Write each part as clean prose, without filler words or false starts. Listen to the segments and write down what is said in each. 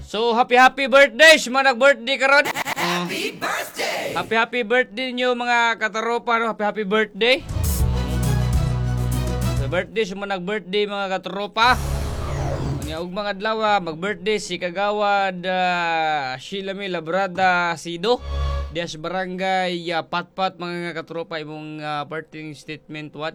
So, happy birthday sa mga nag-birthday karon. Happy birthday! Happy birthday nyo mga kataropa, no? Happy birthday. Happy birthday sa mga nag-birthday mga kataropa. Ug mga adlaw mag-birthday si Kagawad Sheila May Labrada Sido. Dias barangay Patpat mga katropa imong birthday statement what?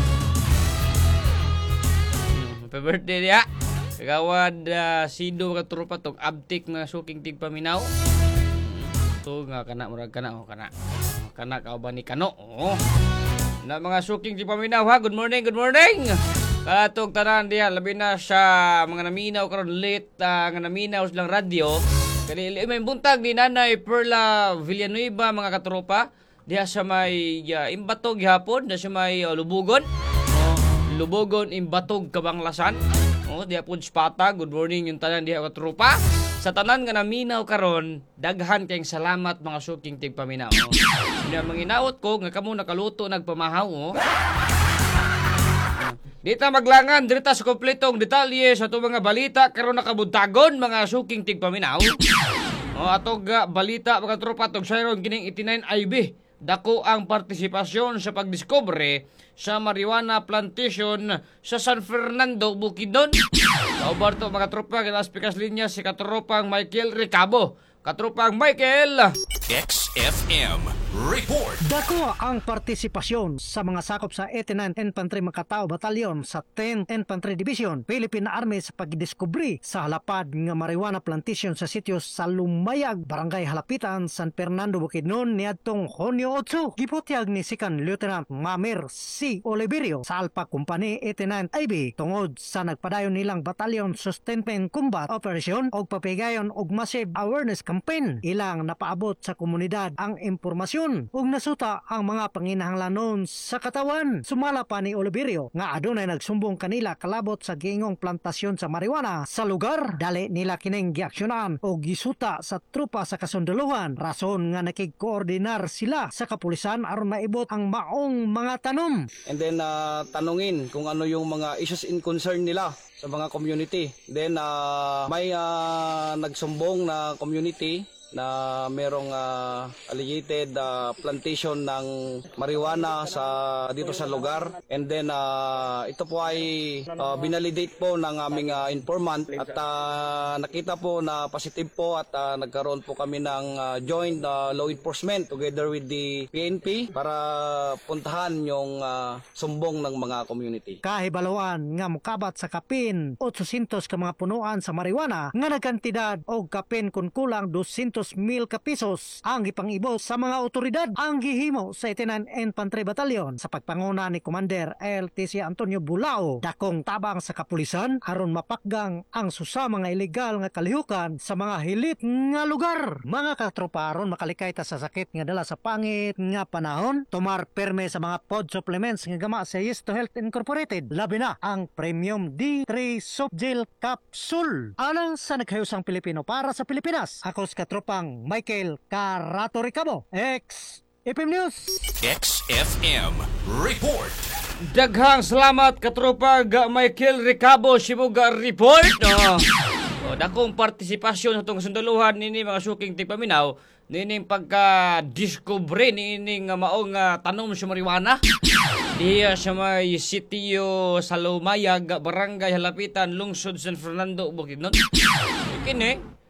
Happy birthday dia. Kagawad Sido katropa tong abtik na suking tigpaminaw. To nga kana murag kana kana. Kana ka ba ni kano? Oh. Na mga suking tigpaminaw ha. Good morning, good morning. Katong tanan diha labi na sa mga naminaw karon late nga naminaw silang radyo. Kani may buntag ni Nanay Perla Villanueva mga katropa diha sa may Imbatog gihapon na sa may Lubugon. Lubugon Imbatog Kabanglasan. Diha pud Spata. Good morning yung tanan diha katropa. Sa tanan nga naminaw karon, daghan kayong salamat mga suking tigpaminaw. Diha manginaot ko nga kamo nakaluto nagpamahaw. Dita maglangan, dita sa kompletong detalye sa itong mga balita karon nakabuntagon mga suking tigpaminaw. Atog balita mga tropa atog sayron kining 89 IB. Dako ang partisipasyon sa pagdiskubre sa marijuana plantation sa San Fernando, Bukidnon. Kaubar to mga tropa kinas pikas linya si katropang Michael Recabo. Katropang Michael XFM Report. Dako ang partisipasyon sa mga sakop sa 89 Infantry Makatao Batalyon sa 10 Infantry Division Philippine Army sa pagdiskubri sa halapad nga marijuana plantation sa sitio sa Lumayag, Barangay Halapitan, San Fernando, Bukidnon niadtong Hunyo 8. Giputyag ni Second Lieutenant Mamir C. Oliverio sa Alpha Company 89 IB tungod sa nagpadayon nilang Batalyon Sustainment Combat Operation o papigayon og massive awareness campaign. Ilang napaabot sa komunidad ang impormasyon ug nasuta ang mga panginahanglanon sa katawan. Sumala pa ni Oliverio nga adunay nagsumbong kanila kalabot sa giingong plantasyon sa marijuana sa lugar. Dali nila kining giaksyonan o gisuta sa trupa sa kasundalohan. Rason nga nakig-koordinar sila sa kapulisan aron maibot ang maong mga tanom. And then tanungin kung ano yung mga issues in concern nila sa mga community. Then may nagsumbong na community na merong alleged plantation ng marijuana dito sa lugar. And then ito po ay binalidate po ng aming informant at nakita po na positive po at nagkaroon po kami ng joint law enforcement together with the PNP para puntahan yung sumbong ng mga community. Kahibalawan nga mukabat sa kapin 800 ka mga punuan sa marijuana nga nagkantidad og kapin kun kulang 200,000 ka pesos ang gipangibos sa mga otoridad. Ang gihimo sa 89 Infantry Batalyon sa pagpanguna ni Commander LTC Antonio Bulao dakong tabang sa kapulisan aron mapakgang ang susa mga ilegal nga kalihukan sa mga hilit nga lugar. Mga katropa aron makalikay ta sa sakit nga dala sa pangit nga panahon, tumar perme sa mga pod supplements nga gama sa Yes to Health Incorporated. Labi na ang Premium D3 Soft Gel Capsule alang sa naghayusang Pilipino para sa Pilipinas. Ako sa katropa Michael Carato Recabo, XFM News. XFM Report. Daghang salamat katropa Michael Recabo Sibuga Report. Dakong partisipasyon sa itong sundaluhan nini mga suking tigpaminaw nining pagka-discovery nining maong tanom sa marijuana diya sa may sitio sa Lumayag, Barangay Halapitan, Lungsod San Fernando, Bukidnon. Kini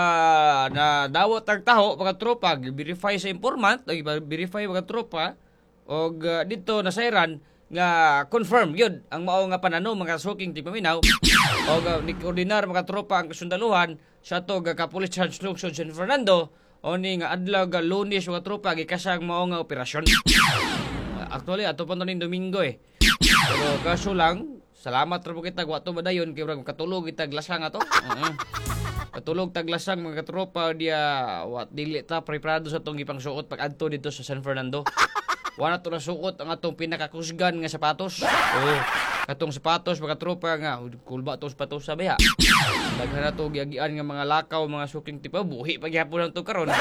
na dawat ang taho mga tropa verify sa informant verify mga tropa og dito nasayran nga confirm yun ang mao nga pananaw mga suking tigpaminaw og ni koordinar mga tropa ang kasundaluhan sa to kapulisan sa Lungsod San Fernando oni nga adlaw Lunes mga tropa gikasang mao nga operasyon. Actually ato pa ning Domingo pero kaso lang salamat ra po kita wa to madayon kay katulog kita glasang ato. Katulog taglasang mga katropa dia wat dili ta preparado sa tong gipang suot pag adto dito sa San Fernando. Wala to na suot ang atong pinakakusgan nga sapatos. Katong sapatos mga katropa nga kulba tong sapatos sabi ha. Daghan na to giagian nga mga lakaw mga suking tipo buhi pa gyapon lang to karon.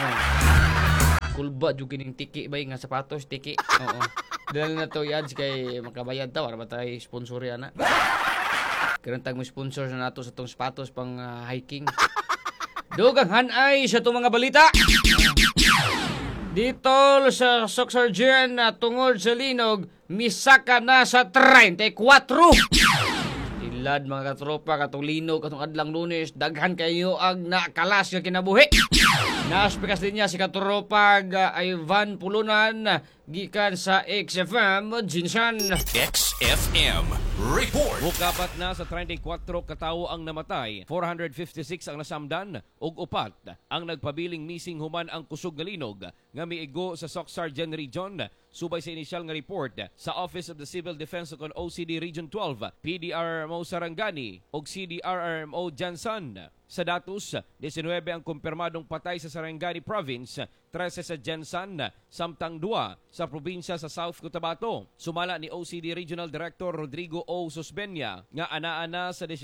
Kulba jud kining tiki bay nga sapatos tiki. Dahil na to yads kay makabayad ta wala ba tay sponsor ana. Karantag mo sponsor na nato sa tong sapatos pang hiking. Dugang hanay sa itong mga balita. Dito sa Soxargen na tungod sa linog, misaka na sa 34. Ilad mga katropa, katong linog, katong adlang Lunes, daghan kayo ang nakalas nga kinabuhi. Naspikas din niya si katropa Ivan Pulunan, gikan sa XFM Jinsan. XFM Report. Mukapat na sa 34 katawo ang namatay, 456 ang nasamdan, ug upat ang nagpabiling missing human ang kusog nga linog nga miigo sa Soxargen Region. Subay sa inisyal nga report sa Office of the Civil Defense kon OCD Region 12, PDRMO Sarangani ug CDRRMO Jansan. Sa datos, 19 ang kumpirmadong patay sa Sarangani Province, 13 sa Jansan, samtang 2 sa probinsya sa South Cotabato. Sumala ni OCD Regional Director Rodrigo O. Susbenya nga anaa sa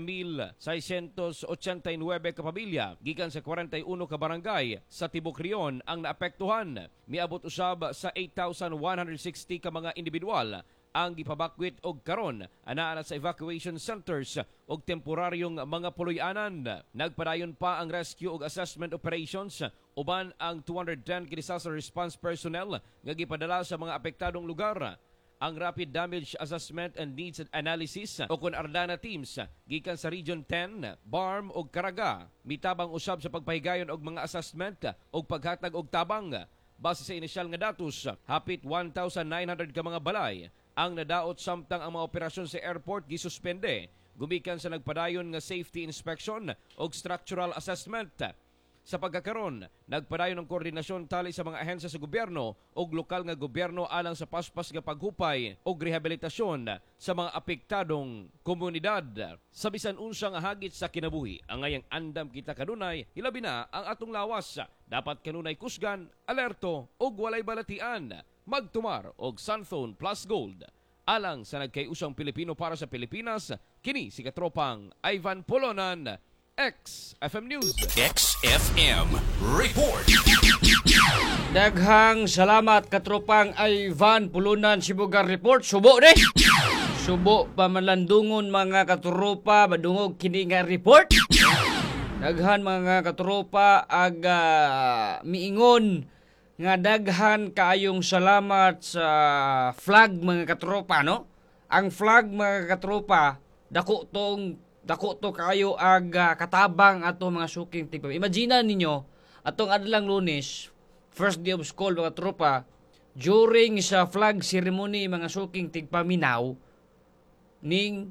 17,689 ka pamilya gikan sa 41 ka barangay sa Tibok Rion ang naapektuhan. Miabot usab sa 8,160 ka mga individual ang gipabakwit og karon anaa sa evacuation centers og temporaryong mga puloy-anan. Nagpadayon pa ang rescue ug assessment operations uban ang 210 disaster response personnel nga gipadala sa mga apektadong lugar. Ang Rapid Damage Assessment and Needs Analysis o kun Ardana teams gikan sa Region 10, BARM ug Caraga mitabang usab sa pagpahigayon og mga assessment ug paghatag og tabang. Base sa inisyal nga datos, hapit 1,900 ka mga balay ang nadaot samtang ang mga operasyon sa airport gisuspende gumikan sa nagpadayon nga safety inspection ug structural assessment. Sa pagkakaron, nagpadayon ang koordinasyon tali sa mga ahensya sa gobyerno ug lokal nga gobyerno alang sa paspas nga paghupay ug rehabilitasyon sa mga apektadong komunidad. Sa bisan unsa nga hagit sa kinabuhi, ang ngayang andam kita kanunay, hilabi na ang atong lawas. Dapat kanunay kusgan, alerto ug walay balatian. Magtumar og Sunphone Plus Gold. Alang sa nagkayusang Pilipino para sa Pilipinas, kini si katropang Ivan Polonan, XFM News. XFM Report. Daghang salamat katropang Ivan Pulunan Sibugar Report. Subo ni. Subo pamalandungon mga katropa madungog kini nga report. Daghan mga katropa aga miingon nga daghan kaayong salamat sa flag mga katropa, no? Ang flag mga katropa dako to kayo aga katabang ato mga suking tigpa. Imagine ninyo atong adlang Lunes, first day of school mga tropa, during sa flag ceremony mga suking tigpaminaw ning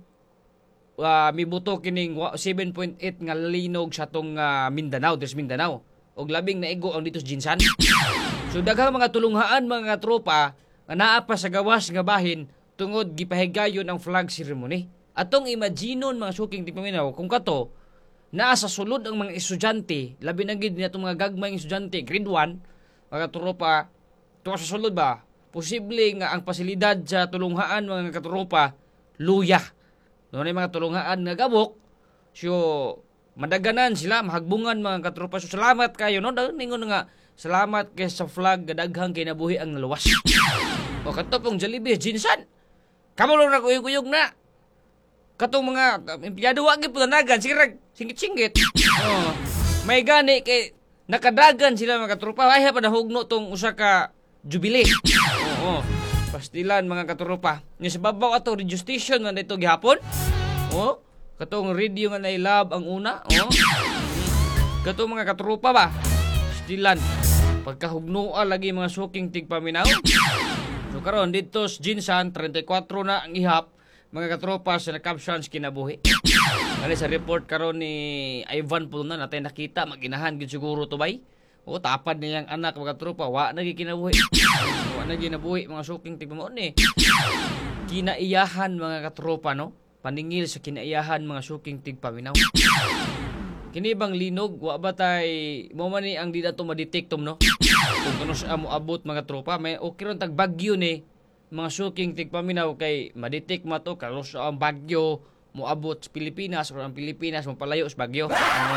mibuto kining 7.8 nga linog sa atong Mindanao, des Mindanao. Og labing naigo ang dito sa Jinsan. So daghang mga tulunghaan mga tropa nga naa pa sa gawas nga bahin tungod gipahigayon ang flag ceremony. Atong imaginon mga suking tigpaminaw kung kato naa sa sulod ang mga estudyante, labi na gid natong mga gagmay estudyante grade 1, mga tropa, to sa sulod ba? Posible nga ang pasilidad sa tulunghaan mga katropa luya. Doon ay mga tulunghaan nga gabok. So madaganan sila, mahagbungan mga katropa. So salamat kayo, no? Ningon nga, salamat kay sa flag, daghang kinabuhi ang naluwas. O kato pong Jollibee, Jinsan. Kamulong na kuyog-kuyog na. Katong mga empleyado, wagi po nanagan, sirag, singit-singit. May gani kay nakadagan sila mga katropa. Ay pa nahugno tong usa ka jubilee. Oo. Pastilan mga katropa. Nga sa babaw ato, radio station nga dito gihapon. Oo. Katong radio nga nailab ang una. Oh. Katong mga katropa ba? Stilan. Pagkahugnoa lagi mga suking tigpaminaw. So karon dito sa Jinsan, 34 na ang ihap. Mga katropa sa captions kinabuhi. Kani sa report karon ni Ivan Pulunan natin nakita maginahan gid siguro to bay. O tapad niyang anak mga katropa, wa na kinabuhi. Wa na ginabuhi mga suking tigpaminaw ni. Kinaiyahan mga katropa, no? Paningil sa kinaiyahan mga suking tigpaminaw. Kini bang linog, wa ba tay mo man ni ang di dato madetectom, no? Kung kuno sa mo abot mga tropa, may okay ron tag bagyo ni mga suking tigpaminaw kay madetect mo to kalos ang bagyo mo abot sa Pilipinas o ang Pilipinas mo palayo sa bagyo.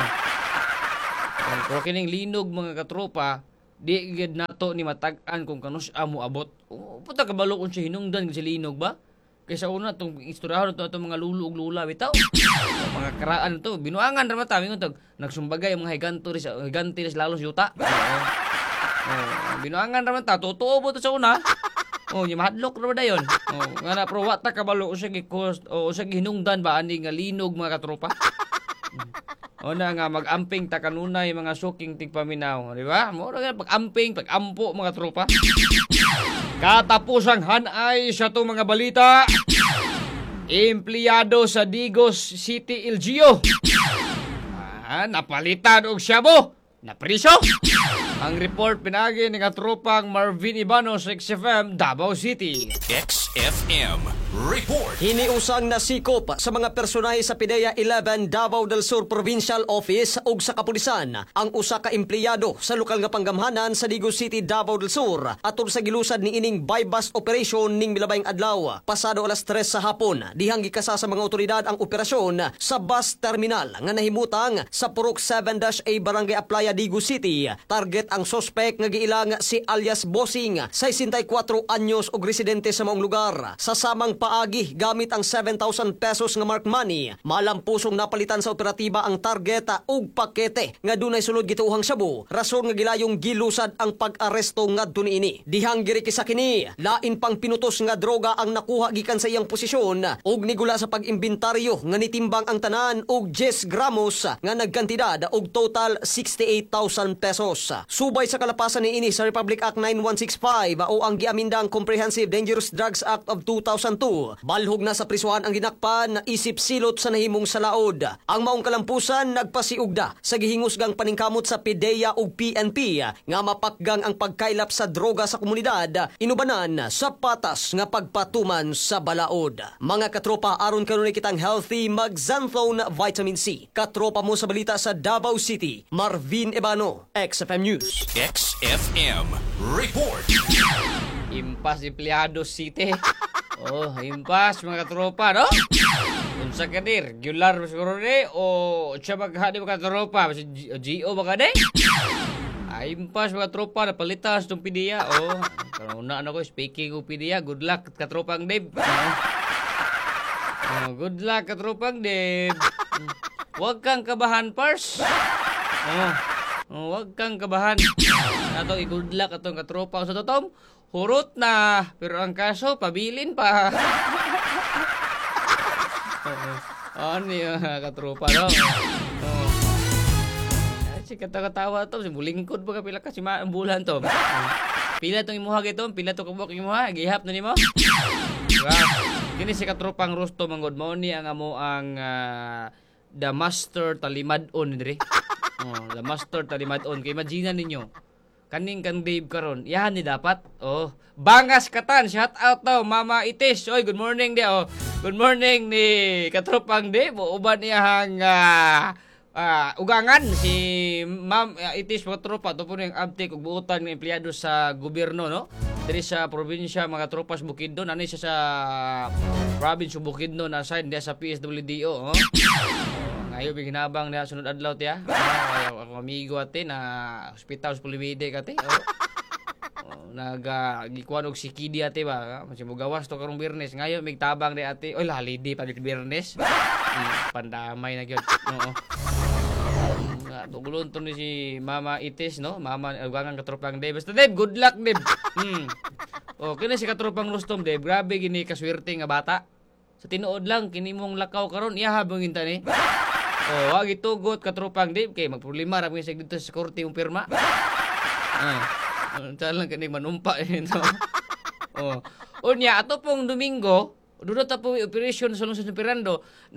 Pero kining linog mga katropa, di gid nato ni matag-an kung kanus mo abot. Puta kabalo kun si hinungdan si linog ba? kaysa una itong istoryahan itong mga lulo ug lula bitaw. Mga karaan to, binuangan ra mata mingon tag nagsumbagay ang mga higanti ris lalos yuta. Binuangan ra mata, totoo mo to sa una. Nya mahadlok ra dayon. Nga na pro wa ta kabalo usag cost o usag hinungdan ba ani nga linog mga katropa. Na nga mag-amping ta kanunay mga suking tigpaminaw, di ba? Mo ra pag-amping, pag-ampo mga tropa. Katapusang hanay sa itong mga balita. Empleyado sa Digos City, LGU. Napalitan og syabo. Napriso. Ang report pinagi ni katropang Marvin Ibano sa XFM, Davao City. XFM Report. Hiniusang nasikop sa mga personahe sa PIDEA 11 Davao del Sur Provincial Office ug sa kapulisan ang usa ka empleyado sa lokal nga panggamhanan sa Digos City, Davao del Sur atol sa gilusad ni ining bypass operation ning milabayng adlaw. Pasado alas 3 sa hapon, dihang gikasa sa mga otoridad ang operasyon sa bus terminal nga nahimutang sa Purok 7-A Barangay Aplaya, Digos City. Target ang sospek nga giilang si alias Bossing, 64 anyos ug residente sa maong lugar. Sa samang paagi gamit ang 7,000 pesos nga mark money, malampusong napalitan sa operatiba ang target ug pakete nga dunay sulod gituuhang shabu. Rason nga gilayong gilusad ang pag-aresto ngadto niini. Dihang girikisa kini, lain pang pinutos nga droga ang nakuha gikan sa iyang posisyon ug nigula sa pag-imbentaryo nga nitimbang ang tanan og 10 gramos nga nagkantidad og total 68,000 pesos. Subay sa kalapasan niini sa Republic Act 9165 o ang giamindang Comprehensive Dangerous Drugs Act of 2002, balhog na sa prisuhan ang ginakpan na isip silot sa nahimong salaod. Ang maong kalampusan nagpasiugda sa gihingusgang paningkamot sa PIDEA ug PNP nga mapakgang ang pagkailap sa droga sa komunidad, inubanan sa patas nga pagpatuman sa balaod. Mga katropa, aron kanunay kitang healthy, mag Xanthone Vitamin C. Katropa mo sa balita sa Davao City, Marvin Ibano, XFM News. XFM Report. Impas empleyado City. Impas mga katropa, no? Unsa ka ni? Regular siguro ni o siya maghadi mga katropa? GO ba ka ni? Impas mga katropa, napalitas itong PIDEA. Karuna ko, speaking of PIDEA, good luck katropang Dave. Good luck katropang Dave. Huwag kang kabahan, Pars. Huwag kang kabahan. Good luck atong katropa sa totom. Hurot na, pero ang kaso, pabilin pa. Ano yung katropa, no? Si katawa to, si bulingkod ba ka pila kasi bulan to. Pila itong imuhag ito, pila itong kabuk imuhag, gihap na ni mo. Diba? Kini si katropang Rosto, manggod mo ni ang amo ang The Master Talimadon, dire. The Master Talimadon. Kaya imagine ninyo, kaning kan Dave karon, yahan ni dapat. Bangas Katan, shout out to Mama Itis. Good morning di. Good morning ni katropang Dave. Uban niya hang ugangan si Ma'am Itis mga tropa to po yung abtik ug buutan ng empleyado sa gobyerno, no? Diri sa probinsya mga tropas Bukidnon, ano siya sa province of Bukidnon na sign dia sa PSWDO, ngayon biginabang na sunod adlaw tiya. Ako amigo ate na hospital sa Pulimide kate. Gikuan og si Kidi ate ba. Kasi mo gawas to karong Biyernes. Ngayon mig tabang di ate. Oy holiday pa Biyernes. Pandamay na gyud. Tugulon to ni si Mama Itis, no? Mama ugangan katropang Dave. Basta Dave, good luck Dave. Kini si katropang Rustom Dave. Grabe gini kaswerte nga bata. Sa tinuod lang kini mong lakaw karon iya habang ni. Wag itugot katropang Dave kay magproblema ra sa dito sa korte yung pirma. Talang kani manumpa ito. Unya ato pong Domingo, doon ta po operation sa Lungsod San Fernando.